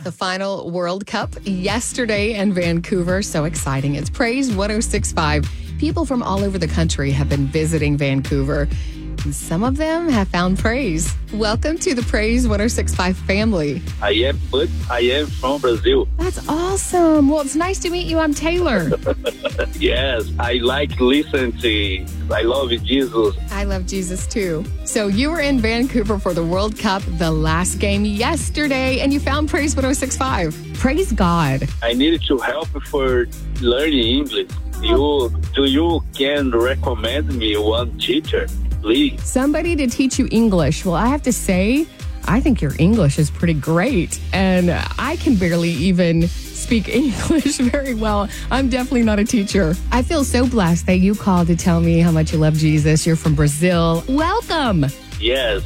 The final World Cup yesterday in Vancouver. So exciting. It's Praise 106.5. People from all over the country have been visiting Vancouver. And some of them have found praise. Welcome to the Praise 106.5 family. I am from Brazil. That's awesome. Well, it's nice to meet you. I'm Taylor. Yes, I like listening to. I love Jesus. I love Jesus too. So you were in Vancouver for the World Cup, the last game yesterday, and you found Praise 106.5. Praise God. I needed to help for learning English. You can recommend me one teacher, please? Somebody to teach you English. Well, I have to say, I think your English is pretty great, and I can barely even speak English very well. I'm definitely not a teacher. I feel so blessed that you called to tell me how much you love Jesus. You're from Brazil. Welcome. Yes,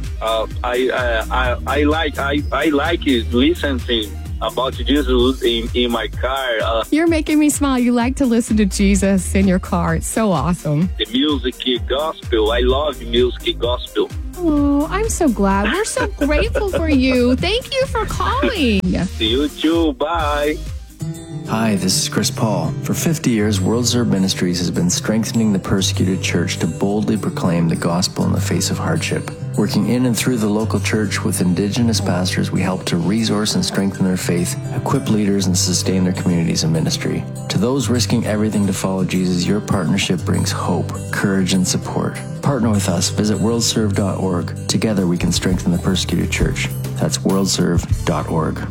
I like listening about Jesus in my car. You're making me smile. You like to listen to Jesus in your car. It's so awesome. The music gospel. I love music gospel. Oh, I'm so glad. We're so grateful for you. Thank you for calling. See you too. Bye. Hi, this is Chris Paul. For 50 years, World Serve Ministries has been strengthening the persecuted church to boldly proclaim the gospel in the face of hardship. Working in and through the local church with Indigenous pastors, we help to resource and strengthen their faith, equip leaders, and sustain their communities and ministry. To those risking everything to follow Jesus, your partnership brings hope, courage, and support. Partner with us. Visit worldserve.org. Together, we can strengthen the persecuted church. That's worldserve.org.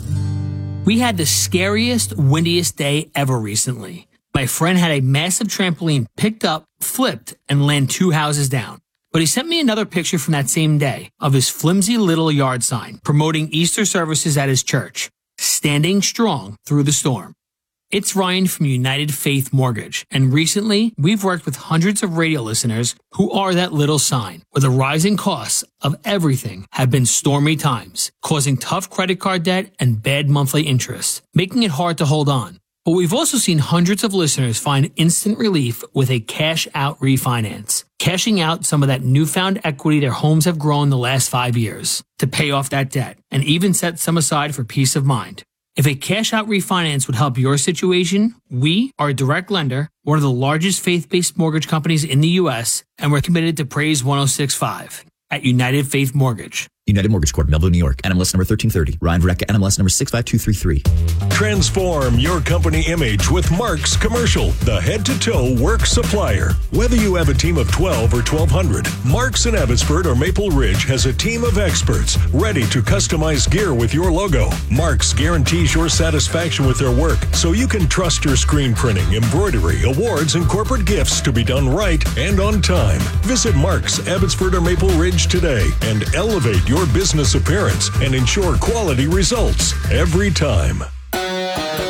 We had the scariest, windiest day ever recently. My friend had a massive trampoline picked up, flipped, and landed 2 houses down. But he sent me another picture from that same day of his flimsy little yard sign promoting Easter services at his church, standing strong through the storm. It's Ryan from United Faith Mortgage, and recently we've worked with hundreds of radio listeners who are that little sign, where the rising costs of everything have been stormy times, causing tough credit card debt and bad monthly interest, making it hard to hold on. But we've also seen hundreds of listeners find instant relief with a cash-out refinance, cashing out some of that newfound equity their homes have grown the last 5 years to pay off that debt, and even set some aside for peace of mind. If a cash-out refinance would help your situation, we are a direct lender, one of the largest faith-based mortgage companies in the U.S., and we're committed to Praise 106.5 at United Faith Mortgage. United Mortgage Corp, Melville, New York. NMLS number 1330. Ryan Verrecka, NMLS number 65233. Transform your company image with Mark's Commercial, the head-to-toe work supplier. Whether you have a team of 12 or 1,200, Mark's in Abbotsford or Maple Ridge has a team of experts ready to customize gear with your logo. Mark's guarantees your satisfaction with their work, so you can trust your screen printing, embroidery, awards, and corporate gifts to be done right and on time. Visit Mark's, Abbotsford or Maple Ridge today and elevate your business appearance and ensure quality results every time.